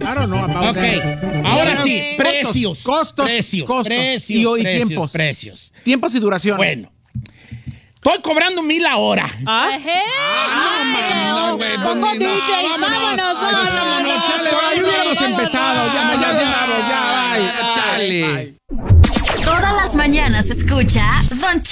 I don't know about Ok, that. ahora sí, precios. Costos. Y tiempos. Precios. Tiempos y duración. Bueno, estoy cobrando 1,000 la hora. No, güey, pongo no, DJ, vámonos. Chale, ahí hubiéramos empezado. Ya cerramos, ya, bye. Chale. Todas las mañanas escucha Don